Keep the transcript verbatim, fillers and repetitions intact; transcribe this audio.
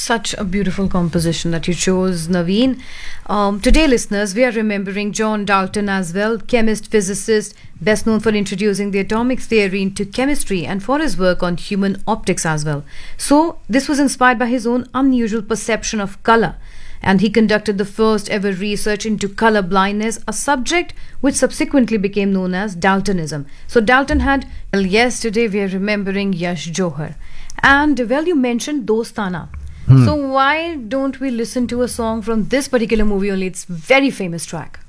Such a beautiful composition that you chose, Naveen. Um, today, listeners, we are remembering John Dalton as well, chemist, physicist, best known for introducing the atomic theory into chemistry and for his work on human optics as well. So, this was inspired by his own unusual perception of color, and he conducted the first ever research into color blindness, a subject which subsequently became known as Daltonism. So, Dalton had, well, yes, today we are remembering Yash Johar. And, well, you mentioned Dostana. Hmm. So why don't we listen to a song from this particular movie only? It's very famous track.